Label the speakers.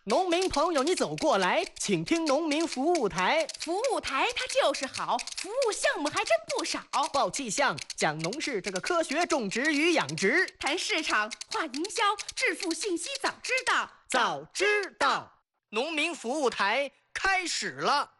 Speaker 1: 农民朋友，你走过来，请听农民服务台。
Speaker 2: 服务台它就是好，服务项目还真不少。
Speaker 1: 报气象，讲农事这个科学种植与养殖，
Speaker 2: 谈市场，话营销，致富信息早知道。
Speaker 1: 早知道。农民服务台开始了。